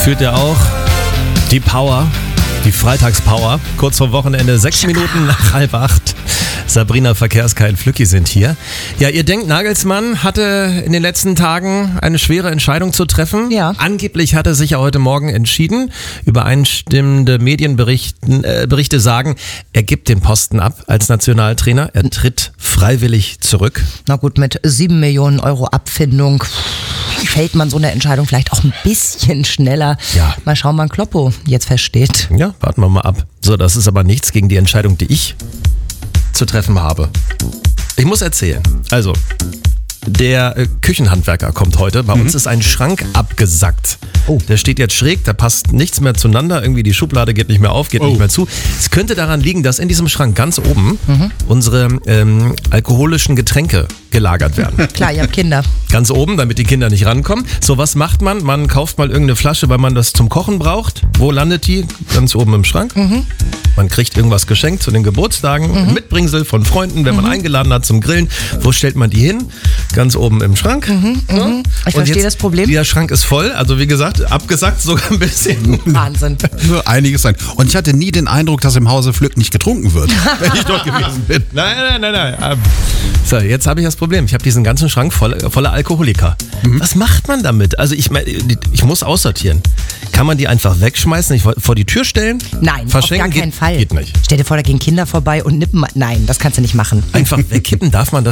Fühlt ihr auch die Power, die Freitagspower? Kurz vor Wochenende, 6 Minuten nach 7:30. Sabrina Verkehrskeil, Flücki sind hier. Ja, ihr denkt, Nagelsmann hatte in den letzten Tagen eine schwere Entscheidung zu treffen. Ja. Angeblich hat er sich ja heute Morgen entschieden. Übereinstimmende Medienberichte sagen, er gibt den Posten ab als Nationaltrainer. Er tritt freiwillig zurück. Na gut, mit 7 Millionen Euro Abfindung fällt man so eine Entscheidung vielleicht auch ein bisschen schneller. Ja. Mal schauen, wann Kloppo jetzt feststeht. Ja, warten wir mal ab. So, das ist aber nichts gegen die Entscheidung, die ich zu treffen habe. Ich muss erzählen. Also, der Küchenhandwerker kommt heute. Bei uns ist ein Schrank abgesackt. Oh. Der steht jetzt schräg, da passt nichts mehr zueinander. Irgendwie die Schublade geht nicht mehr auf, geht nicht mehr zu. Es könnte daran liegen, dass in diesem Schrank ganz oben unsere alkoholischen Getränke gelagert werden. Klar, ihr habt Kinder. Ganz oben, damit die Kinder nicht rankommen. So, was macht man? Man kauft mal irgendeine Flasche, weil man das zum Kochen braucht. Wo landet die? Ganz oben im Schrank. Man kriegt irgendwas geschenkt zu den Geburtstagen. Mitbringsel von Freunden, wenn man eingeladen hat zum Grillen. Wo stellt man die hin? Ganz oben im Schrank. So. Ich verstehe das Problem. Der Schrank ist voll. Also wie gesagt, abgesackt sogar ein bisschen. Wahnsinn. Nur einiges sein. Und ich hatte nie den Eindruck, dass im Hause Flück nicht getrunken wird. Wenn ich dort gewesen bin. Nein. So, jetzt habe ich das Problem. Ich habe diesen ganzen Schrank voller Alkoholiker. Was macht man damit? Also ich meine, ich muss aussortieren. Kann man die einfach wegschmeißen, nicht vor die Tür stellen? Nein, verschenken? auf gar keinen Fall. Geht nicht. Stell dir vor, da gehen Kinder vorbei und nippen. Nein, das kannst du nicht machen. Einfach wegkippen? Darf man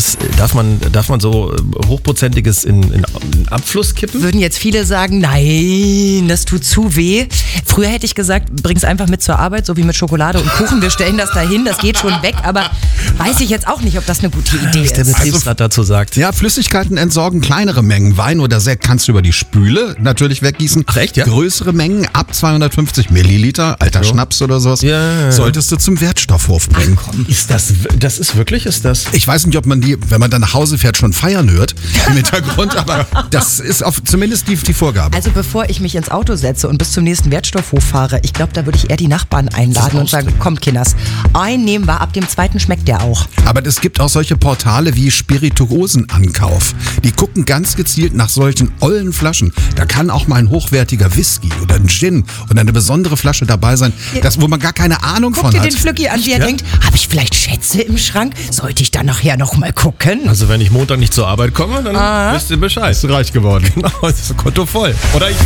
so hochprozentiges in Abfluss kippen? Würden jetzt viele sagen, nein, das tut zu weh. Früher hätte ich gesagt, bring's einfach mit zur Arbeit, so wie mit Schokolade und Kuchen. Wir stellen das dahin, das geht schon weg. Aber weiß ich jetzt auch nicht, ob das eine gute Idee Was der ist. Betriebsrat dazu sagt. Ja, Flüssigkeiten entsorgen kleinere Mengen. Wein oder Sekt kannst du über die Spüle natürlich weggießen. Ach, echt, ja? Größere Mengen, ab 250 Milliliter, alter Schnaps oder sowas, Ja. solltest du zum Wertstoffhof bringen. Ist das wirklich? Ich weiß nicht, ob man die, wenn man dann nach Hause fährt, schon feiern hört im Hintergrund, aber das ist zumindest die Vorgabe. Also bevor ich mich ins Auto setze und bis zum nächsten Wertstoffhof fahre, ich glaube, da würde ich eher die Nachbarn einladen und sagen, kommt Kinders, einen nehmen wir, ab dem zweiten schmeckt der auch. Aber es gibt auch solche Portale wie Spirituosenankauf. Die gucken ganz gezielt nach solchen ollen Flaschen. Da kann auch mal ein hochwertiger Whisky oder ein Gin oder eine besondere Flasche dabei sein, wo man gar keine Ahnung Guck von dir hat. den Flücki an, wie er denkt, habe ich vielleicht Schätze im Schrank? Sollte ich da nachher noch mal gucken? Also wenn ich Montag nicht zur Arbeit komme, dann wisst ihr Bescheid. Ist reich geworden. Genau, das ist Konto voll. Oder ich.